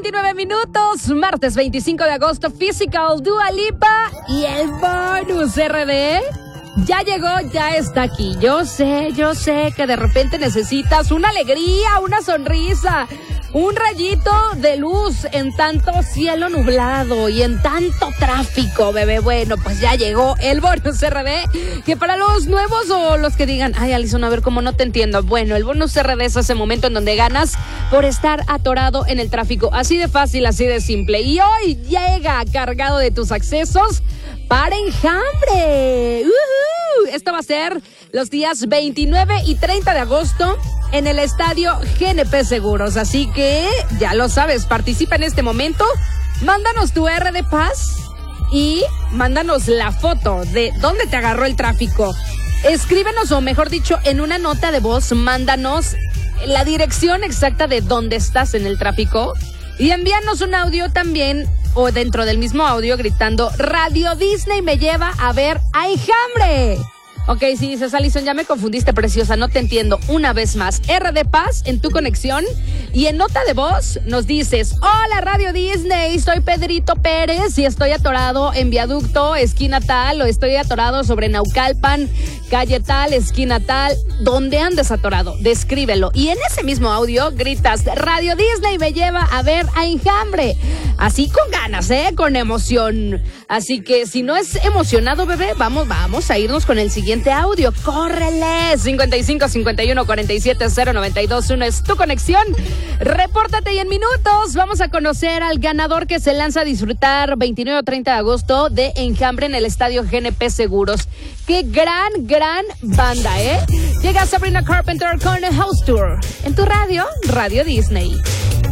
8:29, martes 25 de agosto, Physical, Dua Lipa y el bonus RD. Ya llegó, ya está aquí. Yo sé que de repente necesitas una alegría, una sonrisa, un rayito de luz en tanto cielo nublado y en tanto tráfico, bebé. Bueno, pues ya llegó el bonus RD, que para los nuevos o los que digan, ay, Alison, a ver, cómo no te entiendo. Bueno, el bonus RD es ese momento en donde ganas por estar atorado en el tráfico. Así de fácil, así de simple. Y hoy llega cargado de tus accesos para Enjambre. Esto va a ser los días 29 y 30 de agosto en el estadio GNP Seguros. Así que ya lo sabes, participa en este momento. Mándanos tu RD Paz y mándanos la foto de dónde te agarró el tráfico. Escríbenos, o mejor dicho, en una nota de voz, mándanos la dirección exacta de dónde estás en el tráfico. Y envíanos un audio también, o dentro del mismo audio, gritando: Radio Disney me lleva a ver a Enjambre. Ok, si dices, Alison, ya me confundiste, preciosa, no te entiendo. Una vez más, RD Paz en tu conexión, y en nota de voz nos dices: hola, Radio Disney, soy Pedrito Pérez y estoy atorado en Viaducto, esquina tal, o estoy atorado sobre Naucalpan, calle tal, esquina tal. ¿Dónde andes atorado? Descríbelo. Y en ese mismo audio gritas: Radio Disney me lleva a ver a Enjambre. Así con ganas, con emoción. Así que si no es emocionado, bebé, vamos a irnos con el siguiente audio. ¡Córrele! 55 51 47 0921 es tu conexión. Repórtate y en minutos vamos a conocer al ganador que se lanza a disfrutar 29 o 30 de agosto de Enjambre en el estadio GNP Seguros. ¡Qué gran banda, Llega Sabrina Carpenter con el House Tour en tu radio, Radio Disney.